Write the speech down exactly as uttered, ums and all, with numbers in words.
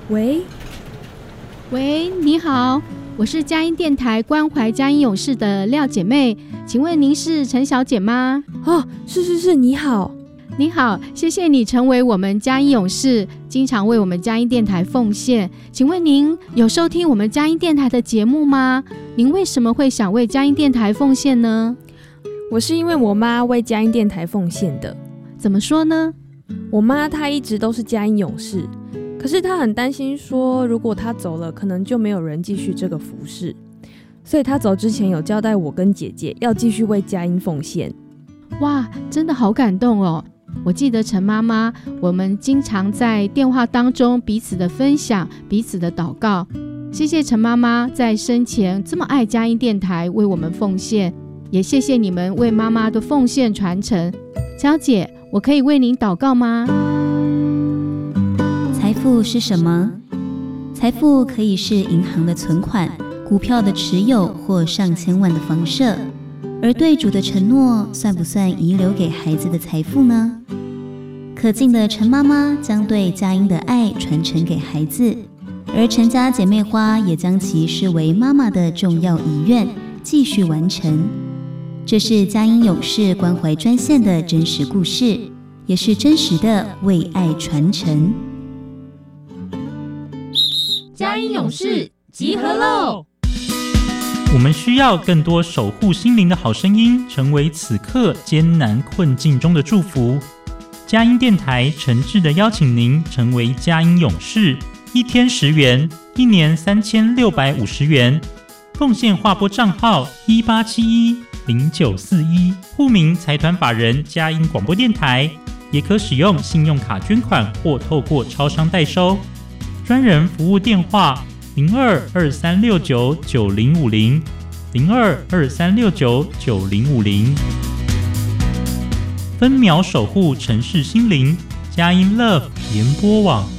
喂， 喂，你好，我是佳音电台关怀佳音勇士的廖姐妹，请问您是陈小姐吗？ 哦，是是是，你好。 你好，谢谢你成为我们佳音勇士，经常为我们佳音电台奉献。请问您有收听我们佳音电台的节目吗？您为什么会想为佳音电台奉献呢？ 我是因为我妈为佳音电台奉献的。 怎么说呢？ 我妈她一直都是佳音勇士，可是她很担心说，如果她走了，可能就没有人继续这个服事，所以她走之前有交代我跟姐姐要继续为佳音奉献。 哇，真的好感动哦！我记得陈妈妈，我们经常在电话当中彼此的分享，彼此的祷告。谢谢陈妈妈在生前这么爱佳音电台，为我们奉献，也谢谢你们为妈妈的奉献传承。小姐，我可以为您祷告吗？ 财富是什么？财富可以是银行的存款、股票的持有或上千万的房舍。而对主的承诺算不算遗留给孩子的财富呢？可敬的陈妈妈将对佳音的爱传承给孩子，而陈家姐妹花也将其视为妈妈的重要遗愿，继续完成。这是佳音勇士关怀专线的真实故事，也是真实的为爱传承。 佳音勇士集合喽！ 我们需要更多守护心灵的好声音，成为此刻艰难困境中的祝福。佳音电台诚挚地邀请您成为佳音勇士，一天十元，一年三千六百五十元。奉献划拨账号一八七一零九四一，户名财团法人佳音广播电台，也可使用信用卡捐款或透过超商代收。专人服务电话零二二三六九九零五零零二二三六九九零五零，分秒守护城市心灵，佳音 Love 联播网。